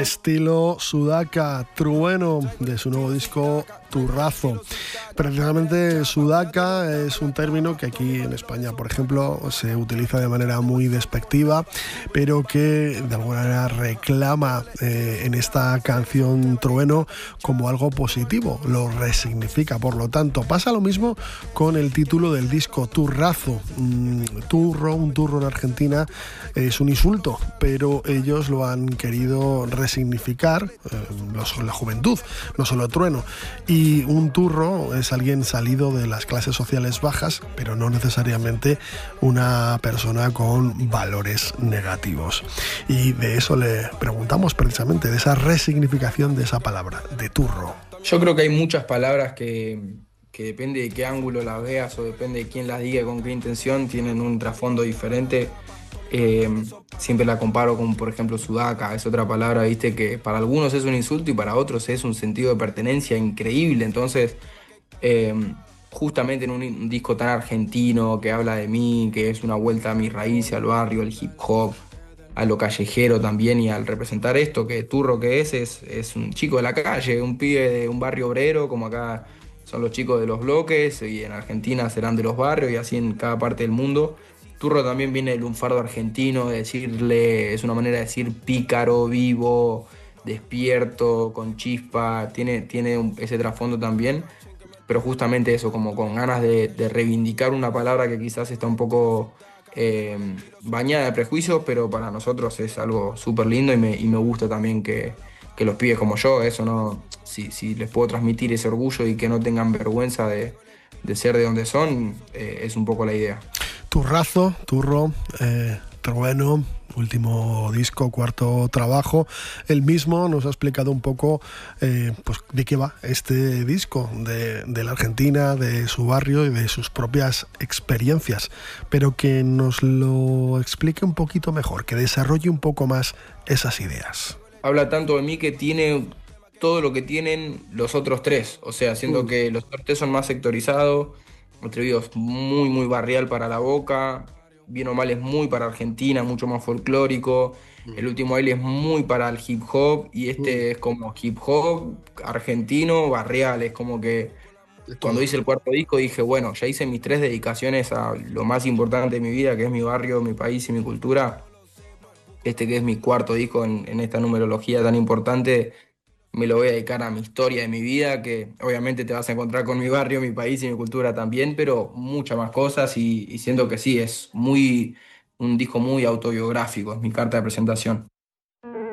estilo Sudaca, Trueno, de su nuevo disco Turrazo. Precisamente Sudaca es un término que aquí en España, por ejemplo, se utiliza de manera muy despectiva, pero que de alguna manera reclama en esta canción Trueno como algo positivo, lo resignifica. Por lo tanto, pasa lo mismo con el título del disco, Turrazo. Un turro en Argentina es un insulto, pero ellos lo han querido resignificar, la juventud, no solo Trueno. Y un turro es alguien salido de las clases sociales bajas, pero no necesariamente una persona con valores negativos. Y de eso le preguntamos precisamente, de esa resignificación de esa palabra, de turro. Yo creo que hay muchas palabras que depende de qué ángulo las veas o depende de quién las diga y con qué intención, tienen un trasfondo diferente. Eh, Siempre la comparo con, por ejemplo, sudaca, es otra palabra, viste, que para algunos es un insulto y para otros es un sentido de pertenencia increíble. Entonces, eh, justamente en un disco tan argentino que habla de mí, que es una vuelta a mis raíces, al barrio, al hip hop, a lo callejero también, y al representar esto, que turro que es un chico de la calle, un pibe de un barrio obrero, como acá son los chicos de los bloques, y en Argentina serán de los barrios, y así en cada parte del mundo. Turro también viene del lunfardo argentino, de decirle, es una manera de decir pícaro, vivo, despierto, con chispa, tiene ese trasfondo también, pero justamente eso, como con ganas de reivindicar una palabra que quizás está un poco eh, bañada de prejuicios, pero para nosotros es algo súper lindo y me gusta también que los pibes como yo, eso no, si les puedo transmitir ese orgullo y que no tengan vergüenza de ser de donde son, es un poco la idea. Turrazo, turro, Trueno, último disco, cuarto trabajo. Él mismo nos ha explicado un poco pues de qué va este disco, de la Argentina, de su barrio y de sus propias experiencias, pero que nos lo explique un poquito mejor, que desarrolle un poco más esas ideas. Habla tanto de mí que tiene todo lo que tienen los otros tres. O sea, siento que los otros tres son más sectorizados. Atrevido es muy, muy barrial para la Boca. Bien o mal es muy para Argentina, mucho más folclórico. El último baile es muy para el hip hop. Y este es como hip hop argentino, barrial. Es como que De cuando todo. hice el cuarto disco dije, bueno, ya hice mis tres dedicaciones a lo más importante de mi vida, que es mi barrio, mi país y mi cultura. Este que es mi cuarto disco en esta numerología tan importante, me lo voy a dedicar a mi historia de mi vida, que obviamente te vas a encontrar con mi barrio, mi país y mi cultura también, pero muchas más cosas y siento que sí, es muy un disco muy autobiográfico, es mi carta de presentación.